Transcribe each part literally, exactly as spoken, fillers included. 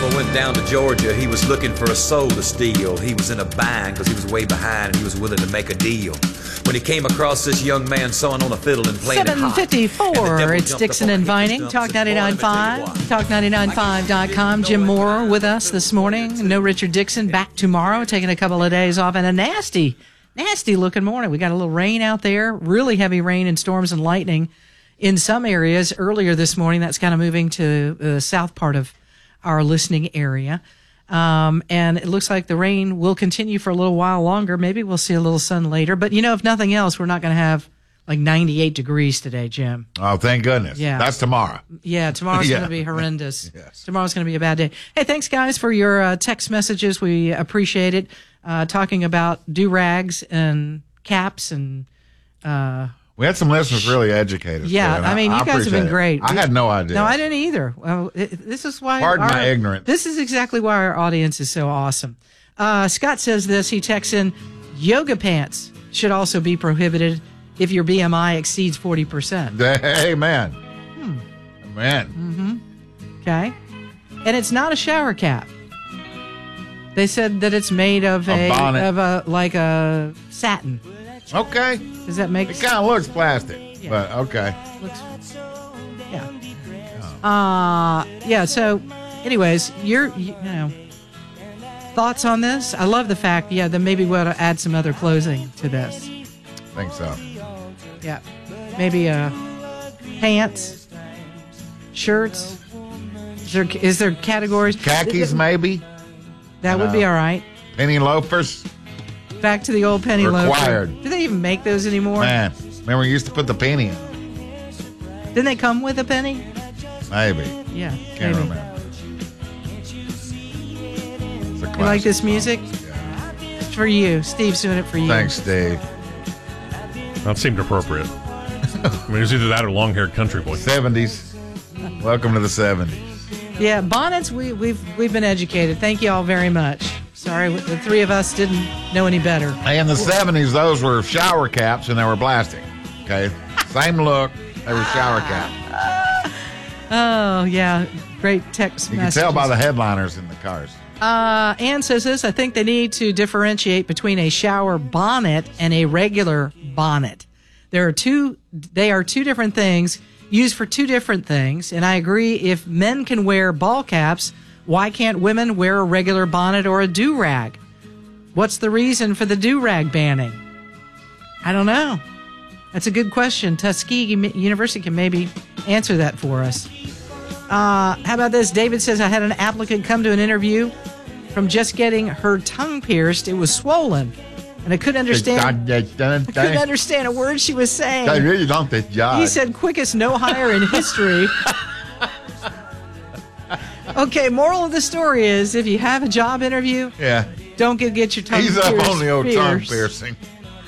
farmer went down to Georgia. He was looking for a soul to steal. He was in a bind because he was way behind and he was willing to make a deal. When he came across this young man sawing on a fiddle and playing it hot. seven fifty-four, it's Dixon and Vining, Talk ninety-nine point five, talk ninety-nine point five dot com. Jim Moore with us this morning. No Richard Dixon, back tomorrow, taking a couple of days off. And a nasty, nasty looking morning. We got a little rain out there, really heavy rain and storms and lightning in some areas earlier this morning. That's kind of moving to the south part of our listening area. Um, and it looks like the rain will continue for a little while longer. Maybe we'll see a little sun later. But, you know, if nothing else, we're not going to have like ninety-eight degrees today, Jim. Oh, thank goodness. Yeah. That's tomorrow. Yeah, tomorrow's Yeah. going to be horrendous. Yes. Tomorrow's going to be a bad day. Hey, thanks, guys, for your uh, text messages. We appreciate it. Uh, talking about do-rags and caps and... Uh, We had some listeners really educated. Yeah, I mean, you guys have been great. I had no idea. No, I didn't either. Well, it, this is why. Pardon our, my ignorance. This is exactly why our audience is so awesome. Uh, Scott says this. He texts in, yoga pants should also be prohibited if your B M I exceeds forty percent. Amen. Hmm. Amen. Mm-hmm. Okay. And it's not a shower cap. They said that it's made of A a, bonnet. of a like a satin. Okay. Does that make It sense? kind of looks plastic, Yeah. but okay. Looks, yeah. Uh, yeah, so, anyways, you're, you know, thoughts on this? I love the fact, yeah, that maybe we'll add some other clothing to this. Think so. Yeah. Maybe uh, pants, shirts. Is there, is there categories? Khakis, maybe? That would be all right. Penny loafers? Back to the old penny Required. loafer. Do they even make those anymore? Man, remember you used to put the penny in? Didn't they come with a penny? Maybe. Yeah. Can't maybe. remember. It's a You like classic this song. music? It's for you. Steve's doing it for you. Thanks, Dave. That seemed appropriate. I mean, it was either that or long-haired country boy. seventies. Welcome to the seventies. Yeah, bonnets, we, we've we've been educated. Thank you all very much. Sorry, the three of us didn't know any better. Hey, in the seventies, those were shower caps and they were plastic. Okay? Same look. They were shower caps. Oh, yeah. Great text You can messages. tell by the headliners in the cars. Uh, Ann says this, I think they need to differentiate between a shower bonnet and a regular bonnet. There are two, they are two different things, used for two different things, and I agree if men can wear ball caps, why can't women wear a regular bonnet or a do-rag? What's the reason for the do-rag banning? I don't know. That's a good question. Tuskegee University can maybe answer that for us. Uh, how about this? David says, I had an applicant come to an interview from just getting her tongue pierced. It was swollen, and I couldn't understand, I couldn't understand a word she was saying. I really don't think job. He said, quickest no hire in history. Okay, moral of the story is, if you have a job interview, Yeah. don't go get your tongue He's pierced. up on the old tongue pierced. piercing.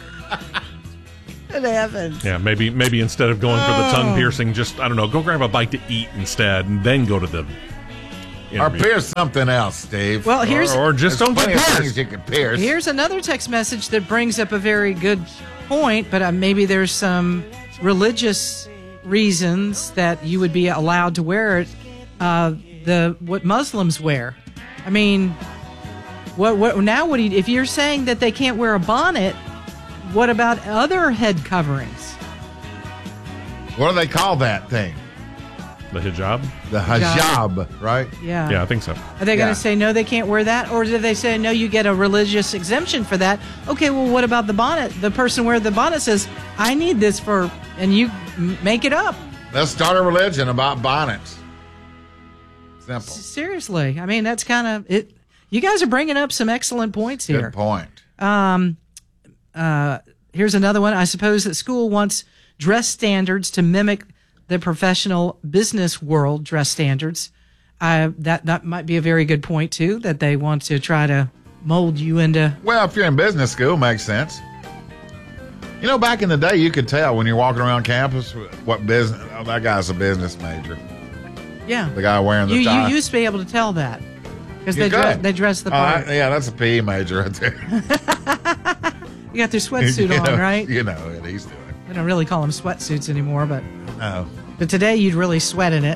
Good heavens. Yeah, maybe maybe instead of going for the Oh. tongue piercing, just, I don't know, go grab a bite to eat instead and then go to the Or interview. pierce something else, Steve. Well, here's Or, or just There's don't get plenty of pierced. things you can pierce. Here's another text message that brings up a very good point, but uh, maybe there's some religious reasons that you would be allowed to wear it. Uh, the what Muslims wear. I mean, what what now? What do you, if you're saying that they can't wear a bonnet? What about other head coverings? What do they call that thing? The hijab? The hijab, right? Yeah. Yeah, I think so. Are they going Yeah. to say no? They can't wear that, or do they say no? You get a religious exemption for that. Okay, well, what about the bonnet? The person wearing the bonnet says, "I need this for," and you m- make it up. Let's start a religion about bonnets. Simple. Seriously, I mean that's kind of it. You guys are bringing up some excellent points here. Good point. Um, uh, here's another one. I suppose that school wants dress standards to mimic the professional business world dress standards. Uh, that that might be a very good point too. That they want to try to mold you into. Well, if you're in business school, makes sense. You know, back in the day, you could tell when you're walking around campus what business. Oh, that guy's a business major. Yeah, The guy wearing the you tie. you used to be able to tell that because You they dress, could. they dress the Oh, I- part. yeah, that's a P E major right there. You got their sweatsuit You know, on, right? You know what he's doing. They don't really call them sweatsuits anymore, but No. but today you'd really sweat in it.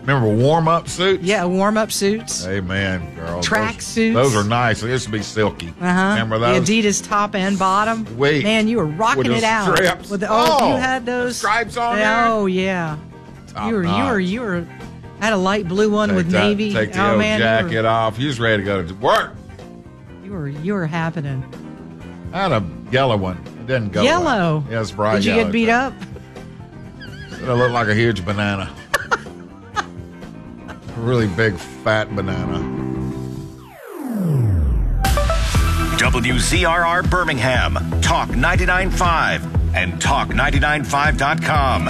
Remember warm-up suits? Yeah, warm-up suits. Amen, girl. Track those, suits. Those are nice. They used to be silky. Uh-huh. Remember those? The Adidas top and bottom. Wait. Man, you were rocking With the it out. strips. With the, Oh, oh, you had those stripes on yeah, there? Oh yeah. Top you were notch. you were you were had a light blue one Take with that- navy. Take the oh old man, jacket you were, off. You was ready to go to work. you were you were happening. I had a yellow one. It didn't go Yellow. well. Yeah, it's bright Did you yellow. get beat up? It looked like a huge banana. A really big, fat banana. W Z R R Birmingham, Talk ninety-nine point five, and talk ninety-nine five dot com.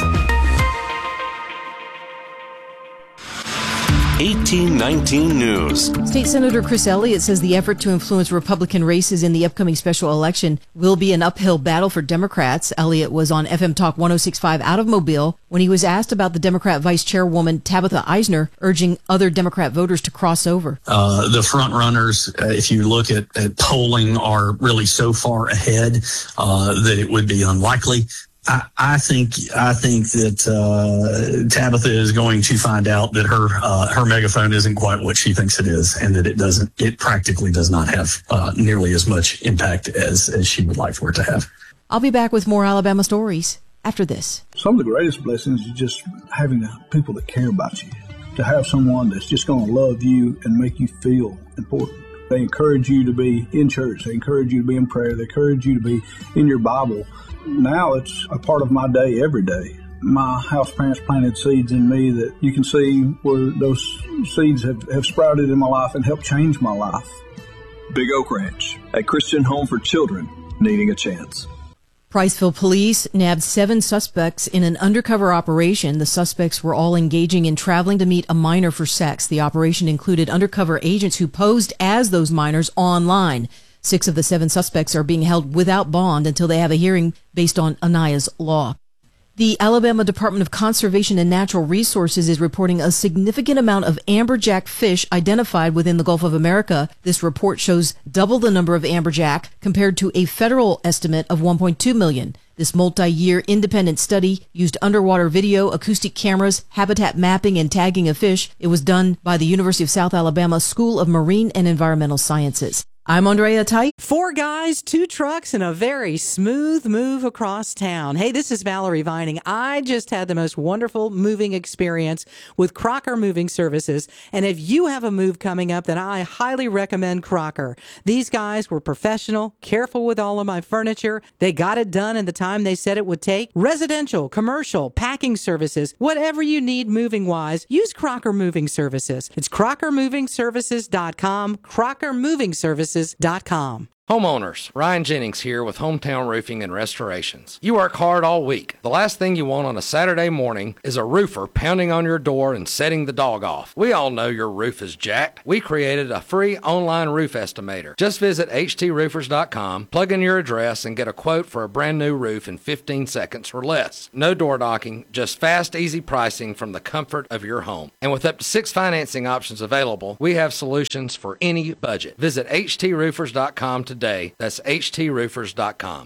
eighteen nineteen News. State Senator Chris Elliott says the effort to influence Republican races in the upcoming special election will be an uphill battle for Democrats. Elliott was on F M Talk one oh six point five out of Mobile when he was asked about the Democrat Vice Chairwoman Tabitha Eisner urging other Democrat voters to cross over. Uh, the front runners, uh, if you look at, at polling, are really so far ahead uh, that it would be unlikely. I, I think I think that uh, Tabitha is going to find out that her uh, her megaphone isn't quite what she thinks it is, and that it doesn't. It practically does not have uh, nearly as much impact as as she would like for it to have. I'll be back with more Alabama stories after this. Some of the greatest blessings is just having people that care about you. To have someone that's just going to love you and make you feel important. They encourage you to be in church. They encourage you to be in prayer. They encourage you to be in your Bible. Now it's a part of my day every day. My house parents planted seeds in me that you can see where those seeds have, have sprouted in my life and helped change my life. Big Oak Ranch, a Christian home for children needing a chance. Priceville police nabbed seven suspects in an undercover operation. The suspects were all engaging in traveling to meet a minor for sex. The operation included undercover agents who posed as those minors online. Six of the seven suspects are being held without bond until they have a hearing based on Aniah's law. The Alabama Department of Conservation and Natural Resources is reporting a significant amount of amberjack fish identified within the Gulf of America. This report shows double the number of amberjack compared to a federal estimate of one point two million. This multi-year independent study used underwater video, acoustic cameras, habitat mapping, and tagging of fish. It was done by the University of South Alabama School of Marine and Environmental Sciences. I'm Andrea Tite. Four guys, two trucks, and a very smooth move across town. Hey, this is Valerie Vining. I just had the most wonderful moving experience with Crocker Moving Services. And if you have a move coming up, then I highly recommend Crocker. These guys were professional, careful with all of my furniture. They got it done in the time they said it would take. Residential, commercial, packing services, whatever you need moving-wise, use Crocker Moving Services. It's crocker moving services dot com, crocker moving services dot com. Homeowners, Ryan Jennings here with Hometown Roofing and Restorations. You work hard all week. The last thing you want on a Saturday morning is a roofer pounding on your door and setting the dog off. We all know your roof is jacked. We created a free online roof estimator. Just visit h t roofers dot com, plug in your address, and get a quote for a brand new roof in fifteen seconds or less. No door knocking, just fast, easy pricing from the comfort of your home. And with up to six financing options available, we have solutions for any budget. Visit h t roofers dot com today. Today. That's h t roofers dot com.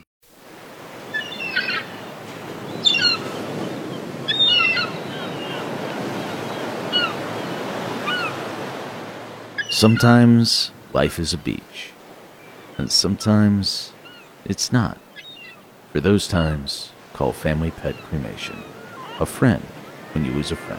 Sometimes life is a beach, and sometimes it's not. For those times, call Family Pet Cremation. A friend when you lose a friend.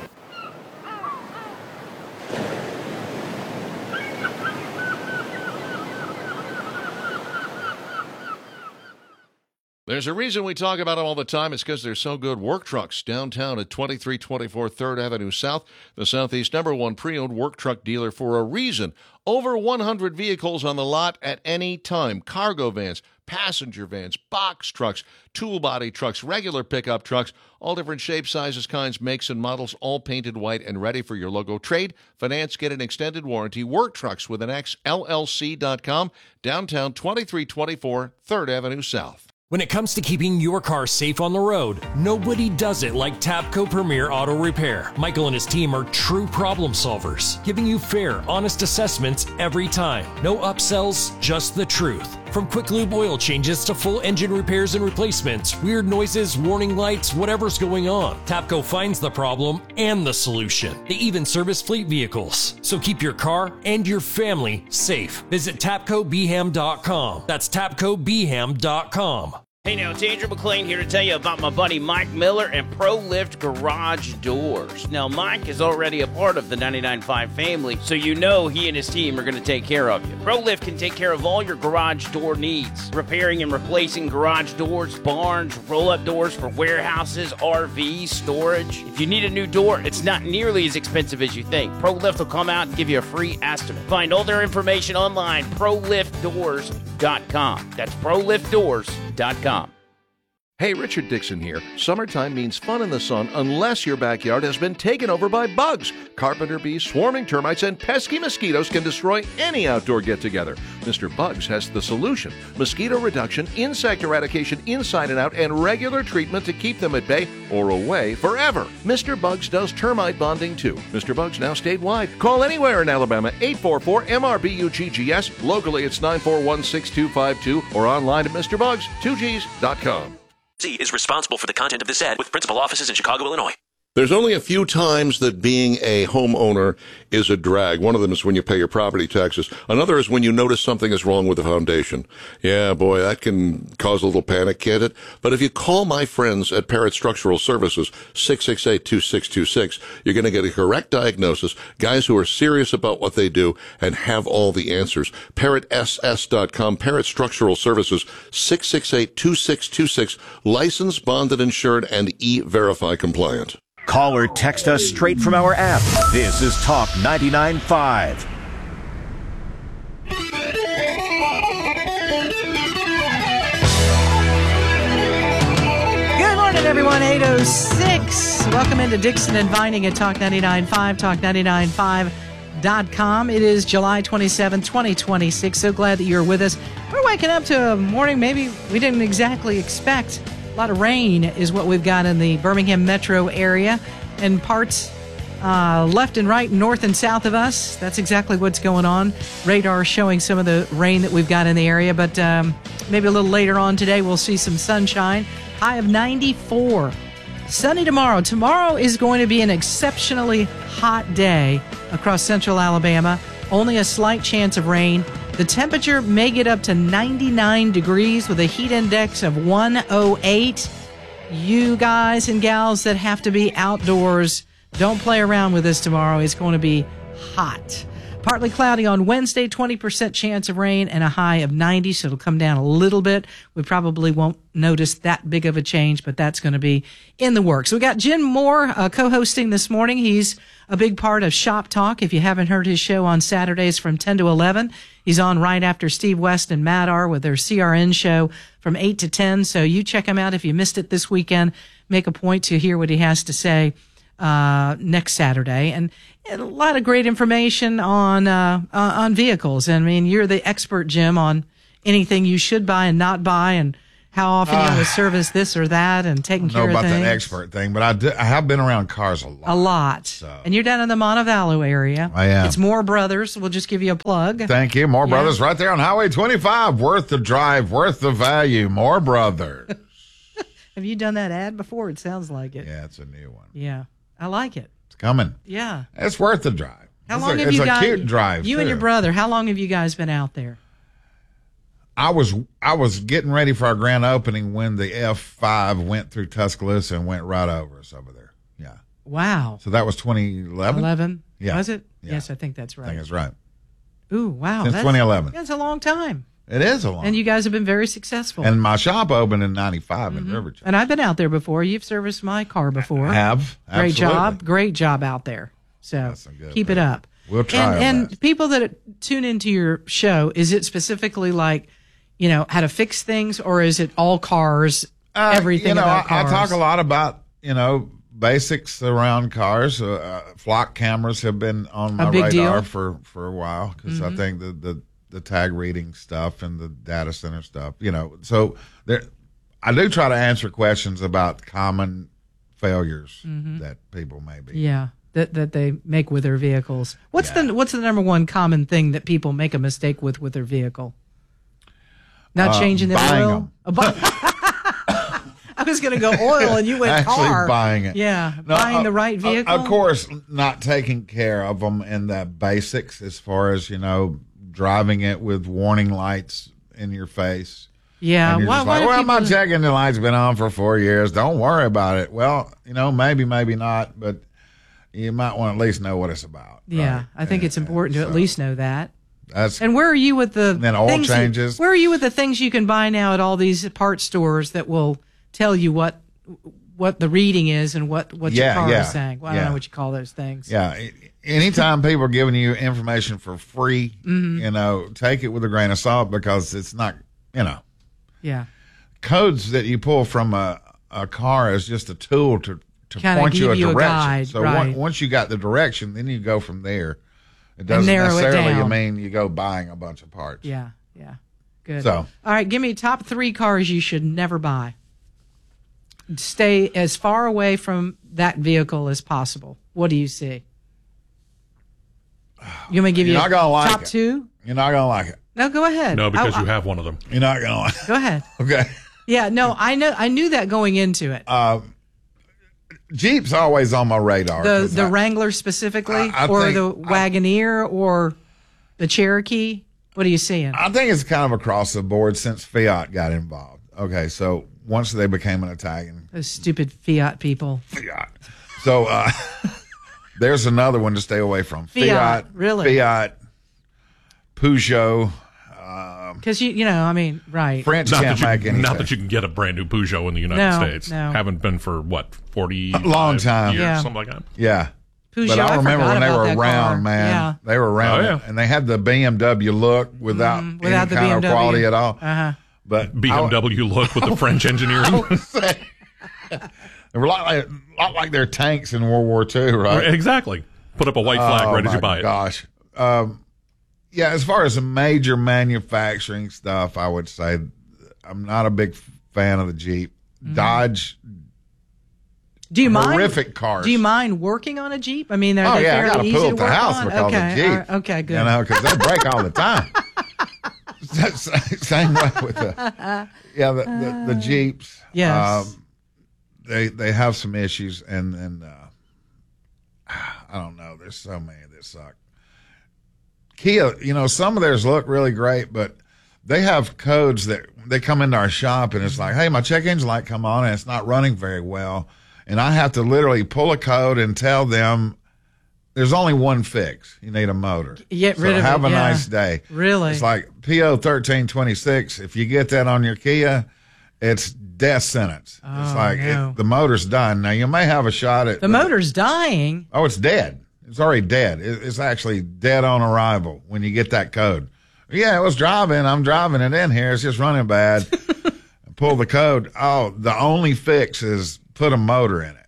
There's a reason we talk about them all the time. It's because they're so good. Work Trucks, downtown at twenty-three twenty-four third Avenue South, the Southeast number one pre-owned work truck dealer for a reason. Over one hundred vehicles on the lot at any time. Cargo vans, passenger vans, box trucks, tool body trucks, regular pickup trucks, all different shapes, sizes, kinds, makes, and models, all painted white and ready for your logo. Trade, finance, get an extended warranty. Work Trucks with an X, L L C dot com, downtown twenty-three twenty-four third Avenue South. When it comes to keeping your car safe on the road, nobody does it like Tapco Premier Auto Repair. Michael and his team are true problem solvers, giving you fair, honest assessments every time. No upsells, just the truth. From quick lube oil changes to full engine repairs and replacements, weird noises, warning lights, whatever's going on, Tapco finds the problem and the solution. They even service fleet vehicles. So keep your car and your family safe. Visit tapco b ham dot com. That's tapco b ham dot com. Hey now, it's Andrew McLean here to tell you about my buddy Mike Miller and ProLift Garage Doors. Now, Mike is already a part of the ninety-nine point five family, so you know he and his team are going to take care of you. ProLift can take care of all your garage door needs, repairing and replacing garage doors, barns, roll-up doors for warehouses, R Vs, storage. If you need a new door, it's not nearly as expensive as you think. ProLift will come out and give you a free estimate. Find all their information online, pro lift doors dot com. That's pro lift doors dot com. Hey, Richard Dixon here. Summertime means fun in the sun unless your backyard has been taken over by bugs. Carpenter bees, swarming termites, and pesky mosquitoes can destroy any outdoor get-together. Mister Bugs has the solution. Mosquito reduction, insect eradication inside and out, and regular treatment to keep them at bay or away forever. Mister Bugs does termite bonding too. Mister Bugs now statewide. Call anywhere in Alabama, eight four four M R B U G G S. Locally, it's nine four one, six two five two or online at Mister Bugs two Gs dot com. is responsible for the content of this ad with principal offices in Chicago, Illinois. There's only a few times that being a homeowner is a drag. One of them is when you pay your property taxes. Another is when you notice something is wrong with the foundation. Yeah, boy, that can cause a little panic, can't it? But if you call my friends at Parrott Structural Services, six six eight, two six two six, you're going to get a correct diagnosis, guys who are serious about what they do and have all the answers. Parrott S S dot com, Parrott Structural Services, six six eight, two six two six, licensed, bonded, insured, and E-Verify compliant. Call or text us straight from our app. This is Talk ninety-nine point five. Good morning, everyone. eight oh six. Welcome into Dixon and Vining at Talk ninety-nine point five, talk ninety-nine point five dot com. It is July twenty-seventh, twenty twenty-six. So glad that you're with us. We're waking up to a morning maybe we didn't exactly expect. A lot of rain is what we've got in the Birmingham metro area and parts uh, left and right, north and south of us. That's exactly what's going on. Radar showing some of the rain that we've got in the area, but um, maybe a little later on today we'll see some sunshine. High of ninety-four. Sunny tomorrow. Tomorrow is going to be an exceptionally hot day across central Alabama. Only a slight chance of rain. The temperature may get up to ninety-nine degrees with a heat index of one oh eight. You guys and gals that have to be outdoors, don't play around with this tomorrow. It's going to be hot. Partly cloudy on Wednesday, twenty percent chance of rain and a high of ninety, so it'll come down a little bit. We probably won't notice that big of a change, but that's going to be in the works. We got Jim Moore uh, co-hosting this morning. He's a big part of Shop Talk. If you haven't heard his show on Saturdays from ten to eleven, he's on right after Steve West and Matt are with their C R N show from eight to ten. So you check him out if you missed it this weekend. Make a point to hear what he has to say uh next Saturday, and, and a lot of great information on uh on vehicles. I mean, you're the expert, Jim, on anything you should buy and not buy, and how often uh, you want to service this or that, and taking care of things. I don't know about the expert thing, but I, do, I have been around cars a lot. A lot. So. And you're down in the Montevallo area. I am. It's Moore Brothers. We'll just give you a plug. Thank you. Moore yeah. Brothers right there on Highway twenty-five. Worth the drive, worth the value. Moore Brothers. Have you done that ad before? It sounds like it. Yeah, it's a new one. Yeah. I like it. It's coming. Yeah. It's worth the drive. How it's long a, have you guys? It's a cute drive, You too. and your brother, how long have you guys been out there? I was I was getting ready for our grand opening when the F five went through Tuscaloosa and went right over us over there. Yeah. Wow. So that was twenty eleven? eleven? Yeah. Was it? Yeah. Yes, I think that's right. I think that's right. Ooh, wow. Since that's, twenty eleven. That's a long time. It is a long And you guys have been very successful. And my shop opened in ninety-five mm-hmm. in Riverton. And I've been out there before. You've serviced my car before. I have. Great Absolutely. job. Great job out there. So keep it up. We'll try And, and people that tune into your show, is it specifically like, you know, how to fix things, or is it all cars, uh, everything you know, about I, cars? I talk a lot about, you know, basics around cars. Uh, uh, flock cameras have been on my radar deal. for, for a while because mm-hmm. I think the, the, the tag reading stuff and the data center stuff, you know. So there, I do try to answer questions about common failures mm-hmm. that people may be. Yeah. That, that they make with their vehicles. What's yeah. the what's the number one common thing that people make a mistake with with their vehicle? Not uh, changing the buying oil? them. A bu- I was going to go oil, and you went Actually car. buying it. Yeah, No, buying uh, the right uh, vehicle. Of course, not taking care of them in the basics as far as, you know, driving it with warning lights in your face. Yeah. And you're Why, just why like, do well, people... my check engine light's been on for four years. Don't worry about it. Well, you know, maybe, maybe not, but you might want to at least know what it's about. Yeah, right? I think And- it's important to so at least know that. That's And where are you with the then oil things that- changes. where are you with the things you can buy now at all these parts stores that will tell you what what the reading is and what, what Yeah, your car yeah, is saying? Well, I yeah. don't know what you call those things. Yeah. a- Anytime people are giving you information for free, Mhm. you know, take it with a grain of salt because it's not, you know, Yeah. codes that you pull from a, a car is just a tool to, to Kinda point you give a you a direction. guide, so right. on- once you got the direction, then you go from there. It doesn't narrow it necessarily down. mean you go buying a bunch of parts. Yeah, yeah. Good. So- all right, give me top three cars you should never buy. Stay as far away from that vehicle as possible. What do you see? You want me to give You're you not gonna like top it. two? You're not going to like it. No, go ahead. No, because I- you have one of them. You're not going to like it. Go ahead. Okay. Yeah, no, I know. I knew that going into it. Uh, Jeep's always on my radar. The 'cause the I- Wrangler specifically, I- I or think- the Wagoneer, or the Cherokee. What are you seeing? I think it's kind of across the board since Fiat got involved. Okay, so once they became an Italian, Those stupid Fiat people. Fiat. So uh, there's another one to stay away from. Fiat, Fiat, really? Fiat, Peugeot. Because you you know, I mean, right? French Not can't that, make you, anything. not that you can get a brand new Peugeot in the United No, States. no. Haven't been for what forty A long time. years, Yeah. something like that. Yeah. Peugeot, but I I remember forgot when they about were that around, car. man. Yeah. They were around, Oh, yeah. and they had the B M W look without, Mm, without any the kind B M W of quality at all. Uh-huh. But B M W look with the French engineering. They were a lot like, lot like their tanks in World War Two, right? Exactly. Put up a white flag Oh, right as you my buy it. Gosh. Um, yeah, as far as the major manufacturing stuff, I would say I'm not a big fan of the Jeep. Mm-hmm. Dodge, Do you mind? horrific cars. Do you mind working on a Jeep? I mean, are oh, they yeah, I got fairly to easy pull to up the work house on? because okay, of Jeep. all right, okay, good. You know, because they break all the time. Same way with the yeah the the, the Jeeps. Yes. Um, they they have some issues, and and uh, I don't know. There's so many that suck. Kia, you know, some of theirs look really great, but they have codes that they come into our shop, and it's like, hey, my check engine light come on, and it's not running very well, and I have to literally pull a code and tell them. There's only one fix. You need a motor. Get so rid of have it, a yeah. nice day. Really? It's like P O thirteen twenty-six. If you get that on your Kia, it's death sentence. Oh, it's like no. it, the motor's done. Now, you may have a shot at The motor's dying. Oh, it's dead. It's already dead. It, it's actually dead on arrival when you get that code. Yeah, it was driving. I'm driving it in here. It's just running bad. Pull the code. Oh, the only fix is put a motor in it.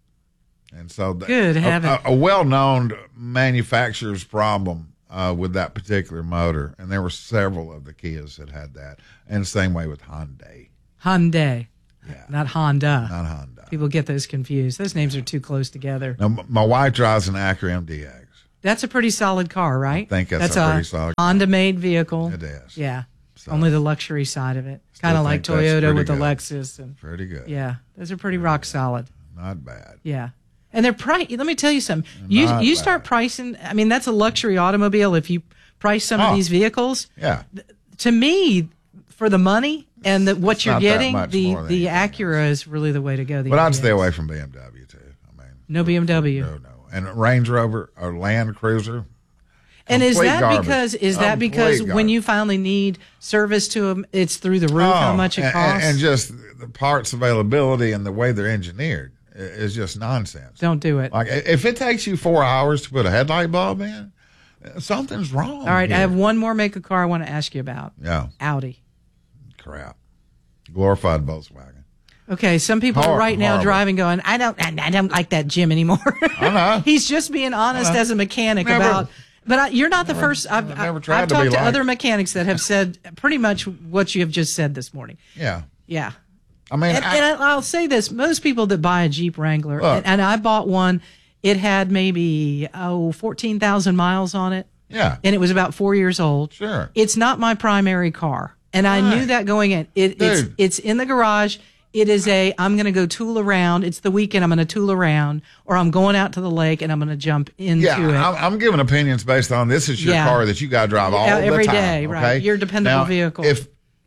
And so, the, Good a, heaven. a, a well-known manufacturer's problem uh, with that particular motor, and there were several of the Kias that had that, and the same way with Hyundai. Hyundai. Yeah. Not Honda. Not Honda. People get those confused. Those names are too close together. Now, m- my wife drives an Acura M D X. That's a pretty solid car, right? I think that's a pretty solid car. Honda-made vehicle. It is. Yeah. So- Only the luxury side of it. Still Kind of like think that's Toyota pretty with the good. Lexus. And, Pretty good. yeah. Those are pretty rock solid. Not bad. Yeah. And they're price. Let me tell you something. You Not you bad. start pricing. I mean, that's a luxury automobile. If you price some Oh. of these vehicles, Yeah. to me, for the money and the, what It's you're not that getting, much the more than the anything Acura is really the way to go. These But I'd days. stay away from B M W, too. I mean, No B M W. no, no. And Range Rover or Land Cruiser. And is Complete that garbage. because is that Complete because when garbage. you finally need service to them, it's through the roof how Oh, much it and- costs? And just the parts availability and the way they're engineered i- is just nonsense. Don't do it. Like, if it takes you four hours to put a headlight bulb in, something's wrong. All right, I here. have one more make of car I want to ask you about. Yeah. Audi. Crap. Glorified Volkswagen. Okay, some people Hor- are right now horrible. driving going, I don't I, I don't like that Jim anymore. I know. He's just being honest I know. as a mechanic Never- about but I, you're not the never- first. I've, I've never I've, tried I've to be talked to like- other mechanics that have said pretty much what you have just said this morning. Yeah. Yeah. I mean, and, I- and I, I'll say this: most people that buy a Jeep Wrangler, Look. and, and I bought one, it had maybe oh fourteen thousand miles on it. Yeah. And it was about four years old. Sure. It's not my primary car. And I Right. knew that going in. It, it's Dude. it's in the garage. It is a, I'm going to go tool around. It's the weekend. I'm going to tool around, or I'm going out to the lake and I'm going to jump into Yeah, it. I'm, I'm giving opinions based on this is your Yeah. car that you got to drive all Yeah, the every time. day, okay? right. Your dependable Now, vehicle. If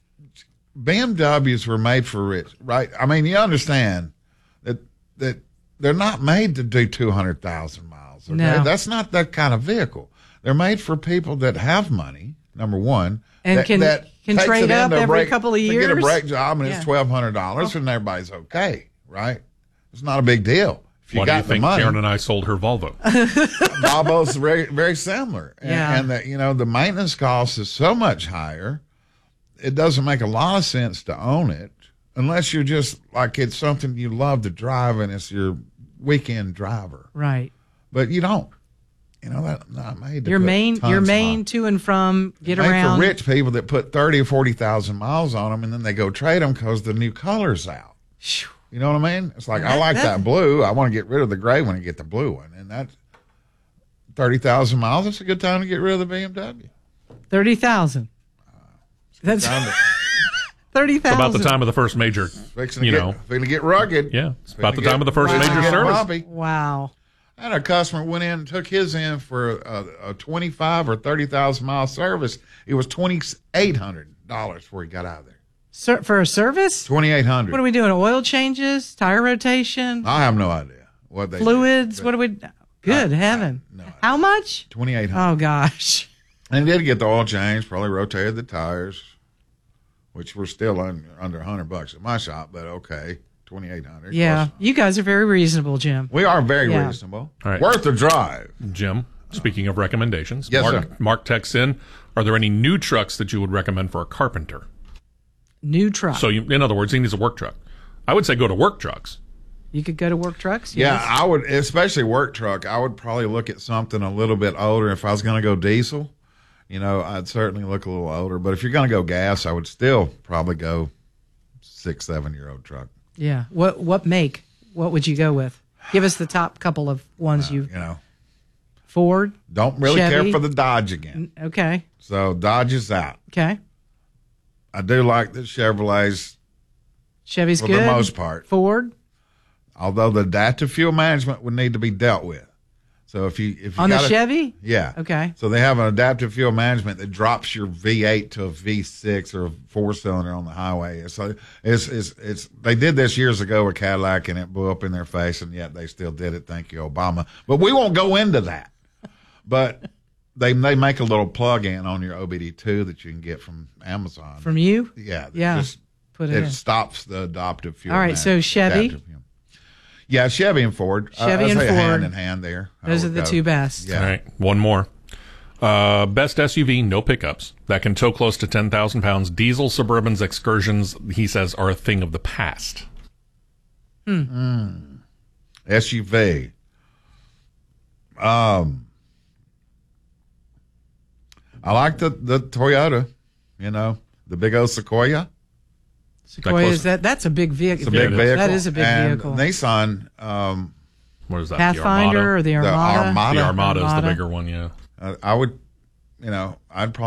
B M Ws were made for rich, right? I mean, you understand that that they're not made to do two hundred thousand miles. Okay? No. That's not that kind of vehicle. They're made for people that have money, number one. And that, can- that can takes trade it in up to every break- couple of to get a years. brake job and Yeah. it's twelve hundred dollars and everybody's okay, right? It's not a big deal. If you Why do got you the think money. Karen and I sold her Volvo? Volvo's very very similar, and, Yeah. and the, you know the maintenance cost is so much higher. It doesn't make a lot of sense to own it unless you're just like it's something you love to drive and it's your weekend driver. Right. But you don't. You know that not made. To Your put main, tons your of main miles. to and from, get Made around. for rich people that put thirty or forty thousand miles on them, and then they go trade them because the new color's out. You know what I mean? It's like I That- like that- that blue. I want to get rid of the gray when I get the blue one, and that's thirty thousand miles. It's a good time to get rid of the B M W. thirty thousand. That's Time to- thirty It's thousand. about the time of the first major, Fixing to you get, know. fixing to get rugged. Yeah, it's Fixing about to the get- time of the first fixing to major get service. bumpy. Wow. I had a customer went in and took his in for a, a twenty-five or thirty thousand mile service. It was twenty-eight hundred dollars before he got out of there. Sir, for a service? Twenty-eight hundred. What are we doing? Oil changes, tire rotation, I have no idea what they fluids. did, What do we? Good heaven! How much? Twenty-eight hundred. Oh gosh. And he did get the oil change. Probably rotated the tires, which were still under under a hundred bucks at my shop. But okay, twenty-eight hundred. Yeah, you guys are very reasonable, Jim. We are very Yeah. reasonable. All right. Worth the drive. Jim, speaking of recommendations, Yes, Mark, sir. Mark texts in, are there any new trucks that you would recommend for a carpenter? New truck. So, you, in other words, he needs a work truck. I would say go to Work Trucks. You could go to Work Trucks. Yeah, Yes. I would, especially work truck. I would probably look at something a little bit older. If I was going to go diesel, you know, I'd certainly look a little older. But if you're going to go gas, I would still probably go six, seven year old truck. Yeah. What what make? What would you go with? Give us the top couple of ones you. You know, Ford. don't really Chevy. care for the Dodge again. Okay. So Dodge is out. Okay. I do like the Chevrolets Chevy's for good. the most part. Ford. Although the adaptive fuel management would need to be dealt with. So if you if you On the gotta- Chevy? yeah, Okay. So they have an adaptive fuel management that drops your V eight to a V six or a four cylinder on the highway. So it's it's it's they did this years ago with Cadillac and it blew up in their face, and yet they still did it. Thank you, Obama. But we won't go into that. But they they make a little plug-in on your O B D two that you can get from Amazon. From you? Yeah, that Yeah. just- Put it it in. stops the adaptive fuel. All right, so man- Chevy? adaptive fuel. Yeah, Chevy and Ford. Chevy I, I'd and say Ford. hand in hand there. I Those are would the go. two best. Yeah. All right, one more. Uh, best S U V, no pickups, that can tow close to ten thousand pounds. Diesel Suburbans Excursions, he says, are a thing of the past. Mm. S U V. Um, I like the, the Toyota, you know, the big old Sequoia. Sequoia is that? That's a big vehicle. It's a big vehicle. That is a big and vehicle. Nissan. Um, what is that? Pathfinder or the Armada? The Armada. The Armada is the Armada. bigger one, yeah. Uh, I would, you know, I'd probably.